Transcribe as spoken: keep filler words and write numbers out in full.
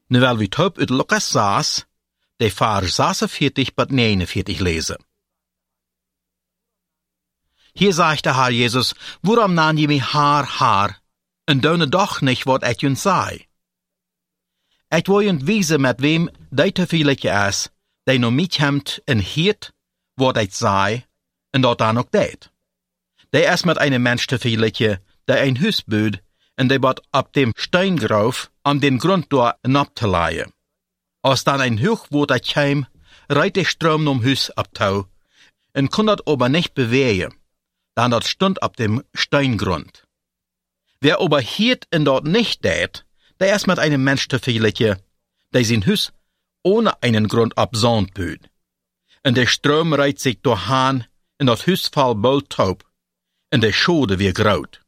Nu wel wie taub uit Lukas zes, de vers zesenveertig bis negenenveertig lesen. Hier sagt der Herr Jesus, warum nannt je mich Herr, Herr, en doen doch nicht, wat ik jun sei? Ik wil jun wijzen met wem die te vieletje is, die no mich hemt en hiert, wat ik sei, en dat dan ook deed. Die is met een mens te vieletje, die een huis bouwt, en die wordt op dem steingrauf om den grond door nap te leien. Als dan een hoogwater kwam, rijdt de stroom om huis op touw, en kon dat aber nicht bewegen, dan dat stond op dem steingrund. Wer aber hiert en dat nicht deed, der ist mit einem Mensch te vieletje, der sein Hus ohne einen Grund ab Sand böd. Und der Strom reiht sich durch Hahn, und das Hus fall bald taub, und der Schode wie graut.